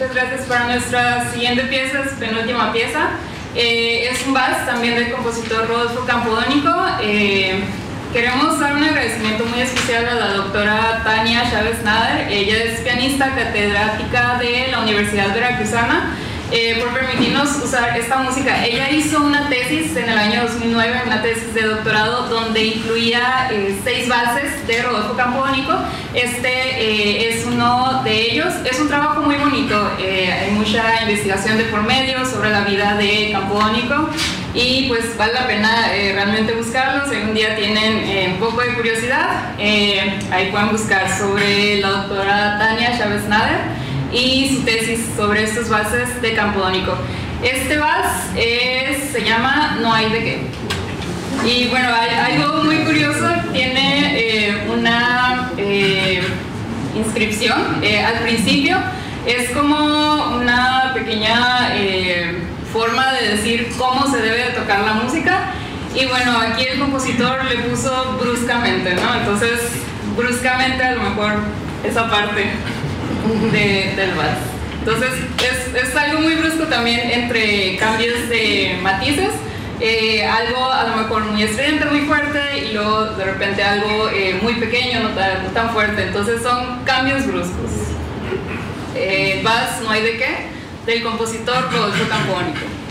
muchas gracias. Para nuestra siguiente pieza, es penúltima pieza. Es un vals también del compositor Rodolfo Campodónico. Queremos dar un agradecimiento muy especial a la doctora Tania Chávez Nader. Ella es pianista catedrática de la Universidad Veracruzana, por permitirnos usar esta música. Ella hizo una tesis en el año 2009, una tesis de doctorado, donde incluía 6 valses de Rodolfo Campodónico. Este es uno de ellos. Es un trabajo muy bonito. Hay mucha investigación de por medio sobre la vida de Campodónico y pues vale la pena realmente buscarlo. Si algún día tienen un poco de curiosidad, ahí pueden buscar sobre la doctora Tania Chávez Nader y su tesis sobre estos valses de Campodónico. Este vals se llama No hay de qué. Y bueno, hay algo muy curioso, tiene una inscripción al principio. Es como una pequeña forma de decir cómo se debe de tocar la música. Y bueno, aquí el compositor le puso bruscamente, ¿no? Entonces, bruscamente a lo mejor esa parte del vals. Entonces es algo muy brusco también, entre cambios de matices, algo a lo mejor muy estridente, muy fuerte, y luego de repente algo muy pequeño, no tan fuerte. Entonces son cambios bruscos. Vals No hay de qué, del compositor Rodolfo Campodónico.